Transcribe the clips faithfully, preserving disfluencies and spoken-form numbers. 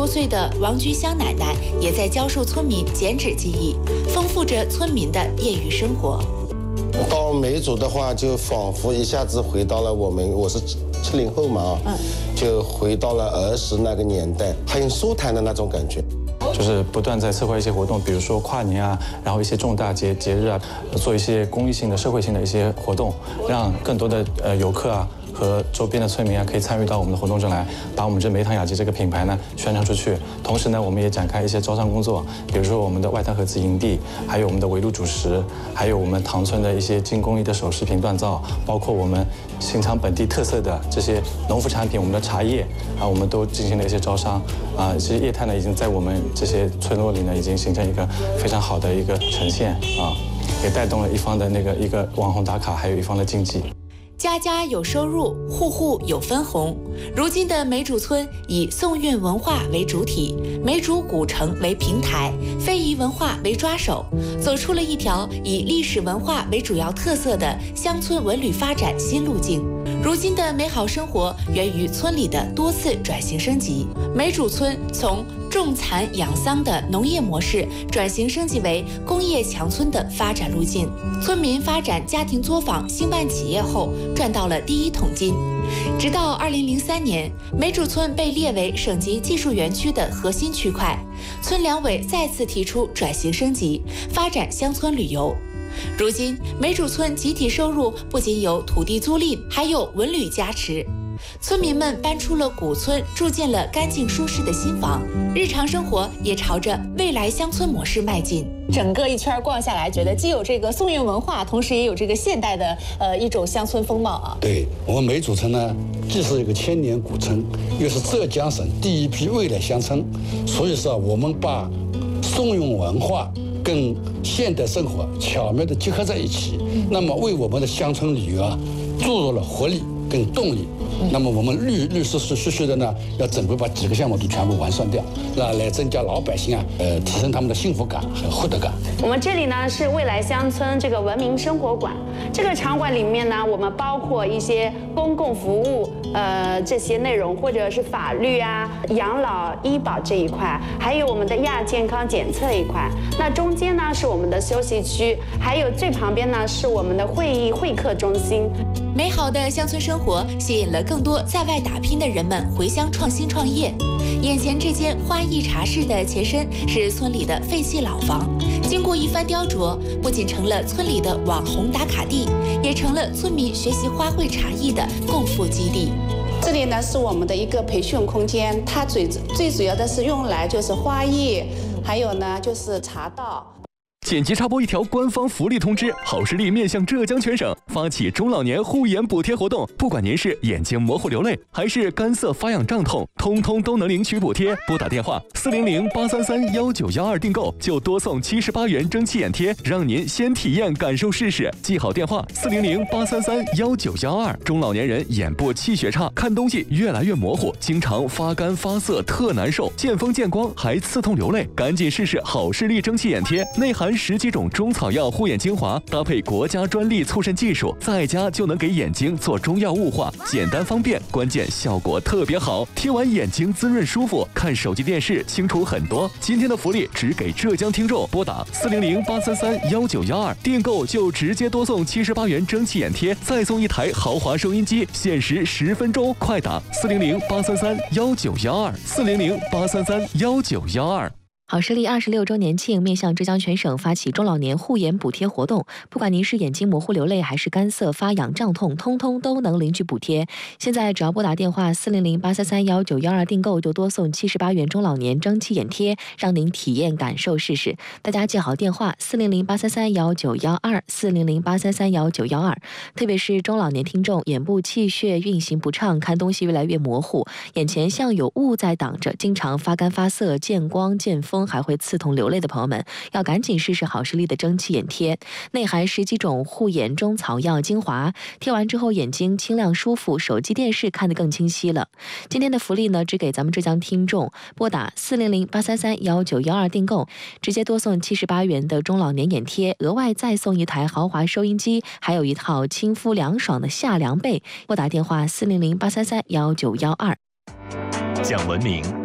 多岁的王菊香奶奶也在教授村民减脂技艺，丰富着村民的业余生活。 到梅竹的话，就仿佛一下子回到了我们，我是七零后嘛，嗯，就回到了儿时那个年代，很舒坦的那种感觉。 就是不断在策划一些活动，比如说跨年啊，然后一些重大节节日啊，做一些公益性的、社会性的一些活动，让更多的呃游客啊和周边的村民啊可以参与到我们的活动中来，把我们这梅塘雅集这个品牌呢宣传出去。同时呢，我们也展开一些招商工作，比如说我们的外滩合资营地，还有我们的围炉主食，还有我们塘村的一些精工艺的首饰品锻造，包括我们新昌本地特色的这些农副产品，我们的茶叶啊，我们都进行了一些招商啊。这些业态呢，已经在我们这些村落里呢，已经形成一个非常好的一个呈现啊，也带动了一方的那个一个网红打卡，还有一方的经济。 家家有收入，户户有分红。如今的梅竹村以宋韵文化为主体，梅竹古城为平台，非遗文化为抓手，走出了一条以历史文化为主要特色的乡村文旅发展新路径。如今的美好生活源于村里的多次转型升级。梅竹村从种蚕养桑的农业模式转型升级为工业强村的发展路径，村民发展家庭作坊兴办企业后赚到了第一桶金。直到二零零三年，梅竹村被列为省级技术园区的核心区块，村两委再次提出转型升级，发展乡村旅游。如今，梅竹村集体收入不仅有土地租赁，还有文旅加持。村民们搬出了古村，住进了干净舒适的新房，日常生活也朝着未来乡村模式迈进。 整个一圈逛下来，觉得既有这个宋韵文化，同时也有这个现代的呃一种乡村风貌啊。 对，我们梅竹村呢，既是一个千年古村，又是浙江省第一批未来乡村，所以说我们把宋韵文化跟现代生活巧妙地结合在一起，那么为我们的乡村旅游啊注入了活力跟动力。那么我们绿绿实实实实的呢，要准备把几个项目都全部完善掉，那来增加老百姓啊，呃，提升他们的幸福感和获得感。 我们这里呢是未来乡村这个文明生活馆，这个场馆里面呢，我们包括一些公共服务，呃，这些内容，或者是法律啊、养老医保这一块，还有我们的亚健康检测一块。那中间呢是我们的休息区，还有最旁边呢是我们的会议会客中心。 美好的乡村生活吸引了更多在外打拼的人们回乡创新创业。眼前这间花艺茶室的前身是村里的废弃老房，经过一番雕琢，不仅成了村里的网红打卡地，也成了村民学习花卉茶艺的共赴基地。 这里呢是我们的一个培训空间，它最最主要的是用来就是花艺，还有呢就是茶道。 紧急插播一条官方福利通知：好视力面向浙江全省发起中老年护眼补贴活动，不管您是眼睛模糊流泪，还是干涩发痒胀痛，通通都能领取补贴。拨打电话四零零八三三幺九幺二订购，就多送七十八元蒸汽眼贴，让您先体验感受试试。记好电话四零零八三三幺九幺二。中老年人眼部气血差，看东西越来越模糊，经常发干发涩，特难受，见风见光还刺痛流泪，赶紧试试好视力蒸汽眼贴，内含十几种中草药护眼精华，搭配国家专利促渗技术，在家就能给眼睛做中药雾化，简单方便，关键效果特别好，贴完眼睛滋润舒服，看手机电视清楚很多。今天的福利只给浙江听众，拨打四零零八三三幺九幺二订购就直接多送七十八元蒸汽眼贴，再送一台豪华收音机，限时十分钟，快打四零零八三三幺九幺二四零零八三三幺九幺二。 好视力二十六周年庆面向浙江全省发起中老年护眼补贴活动，不管您是眼睛模糊流泪还是干涩发痒胀痛，通通都能领取补贴。现在只要拨打电话四零零八三三幺九幺二订购，就多送七十八元中老年蒸汽眼贴，让您体验感受试试。大家记好电话四零零八三三幺九幺二四零零八三三幺九幺二。特别是中老年听众，眼部气血运行不畅，看东西越来越模糊，眼前像有雾在挡着，经常发干发涩，见光见风还会刺痛流泪的朋友们，要赶紧试试好视力的蒸汽眼贴，内含十几种护眼中草药精华，贴完之后眼睛清亮舒服，手机电视看得更清晰了。今天的福利呢，只给咱们浙江听众，拨打四零零八三三幺九幺二订购，直接多送七十八元的中老年眼贴，额外再送一台豪华收音机，还有一套亲肤凉爽的夏凉被。拨打电话四零零八三三幺九幺二。 讲文明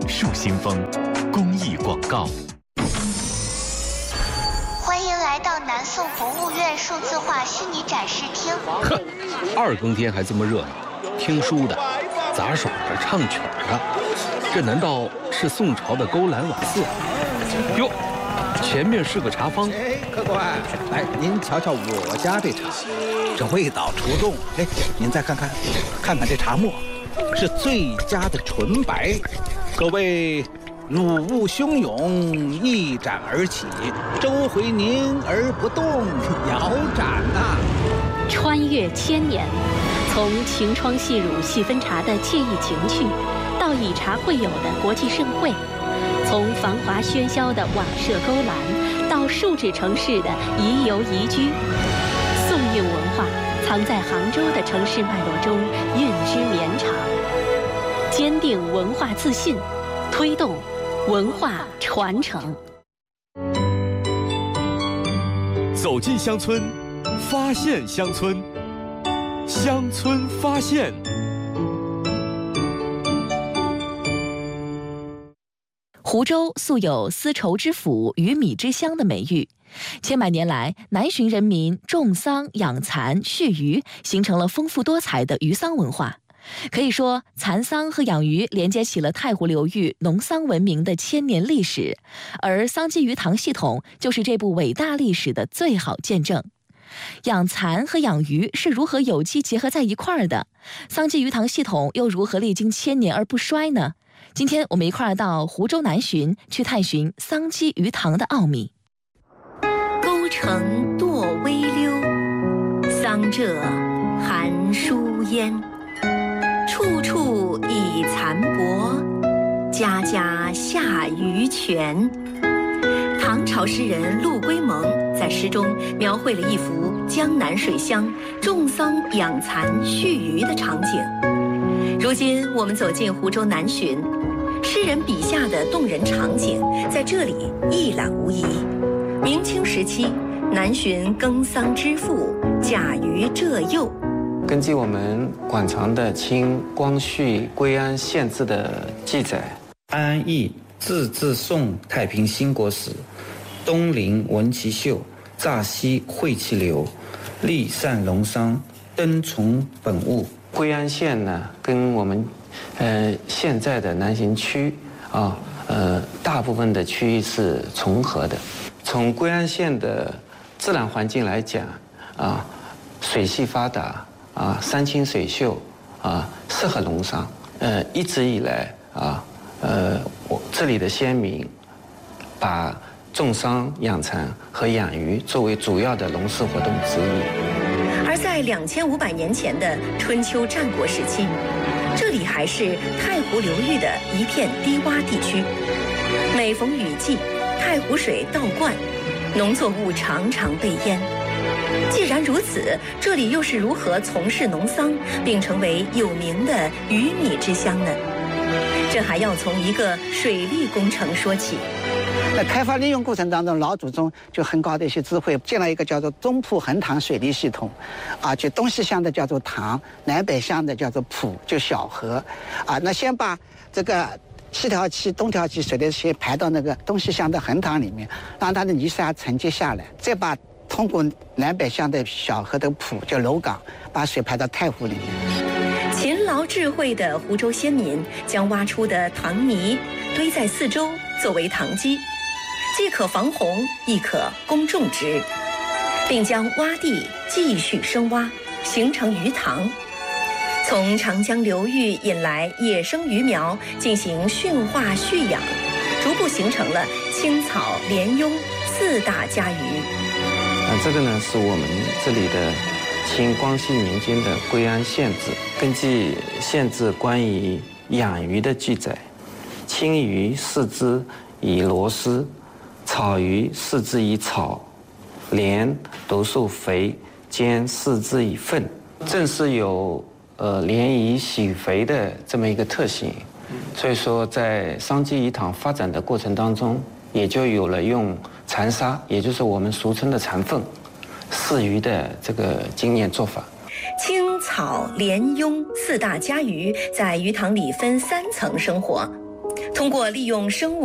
树新风公益广告。 欢迎来到南宋博物院数字化虚拟展示厅。 哼，二更天还这么热闹，听书的、杂耍的、唱曲的，这难道是宋朝的勾栏瓦肆？哟，前面是个茶坊。 哎，客官，来，您瞧瞧我家这茶，这味道出众。哎，您再看看，看看这茶沫，是最佳的纯白，可谓乳雾汹涌，一展而起，周回凝而不动，遥展呐、啊！ 穿越千年，从晴窗细乳细分茶的惬意情趣，到以茶会友的国际盛会，从繁华喧嚣的瓦舍勾栏，到数指城市的宜游宜居，宋韵文化藏在杭州的城市脉络中，韵之绵长。坚定文化自信，推动文化传承。 走进乡村，发现乡村，乡村发现。 湖州素有丝绸之府、鱼米之乡的美誉，千百年来，南浔人民种桑、养蚕、畜渔，形成了丰富多彩的渔桑文化。可以说，蚕桑和养鱼连接起了太湖流域农桑文明的千年历史，而桑基鱼塘系统就是这部伟大历史的最好见证。养蚕和养鱼是如何有机结合在一块儿的？桑基鱼塘系统又如何历经千年而不衰呢？今天我们一块儿到湖州南浔去探寻桑基鱼塘的奥秘。 勾城堕微溜，桑柘寒疏烟。处处以蚕帛，家家下鱼泉。唐朝诗人陆龟蒙在诗中描绘了一幅江南水乡种桑养蚕畜渔的场景。如今我们走进湖州南浔，诗人笔下的动人场景在这里一览无遗。明清时期，南浔耕桑之父贾谊浙幼。 根据我们馆藏的清光绪归安县志的记载，安义自自宋太平兴国时，东临闻其秀，乍西惠其流，利善农桑，登从本物。归安县呢，跟我们呃现在的南浔区啊呃大部分的区域是重合的。从归安县的自然环境来讲啊，水系发达。啊，山清水秀，啊，适合农桑。呃，一直以来啊，呃，我这里的先民把种桑、养蚕和养鱼作为主要的农事活动之一。 而在两千五百年前的春秋战国时期，这里还是太湖流域的一片低洼地区。每逢雨季，太湖水倒灌，农作物常常被淹。既然如此，这里又是如何从事农桑，并成为有名的鱼米之乡呢？这还要从一个水利工程说起。 在开发利用过程当中，老祖宗就很高的一些智慧，建了一个叫做中铺横塘水利系统，啊，就东西向的叫做塘，南北向的叫做浦，就小河，啊，那先把这个西条期、东条期水的先排到那个东西向的横塘里面，让它的泥沙承接下来，再把通过南北向的小河的浦叫篓港，把水排到太湖里面。 勤劳智慧的湖州先民将挖出的塘泥堆在四周，作为塘基，既可防洪，亦可供种植，并将洼地继续深挖，形成鱼塘。从长江流域引来野生鱼苗进行驯化蓄养，逐步形成了青草、莲庸四大家鱼。 啊，这个呢是我们这里的清光绪年间的归安县志。根据县志关于养鱼的记载，青鱼饲之以螺丝，草鱼饲之以草，莲独受肥，兼饲之以粪。正是有呃涟漪洗肥的这么一个特性，所以说在桑基鱼塘发展的过程当中，也就有了用蚕沙，也就是我们俗称的蚕粪，饲鱼的这个经验做法。 青草、莲庸四大家鱼在鱼塘里分三层生活， 通过利用生物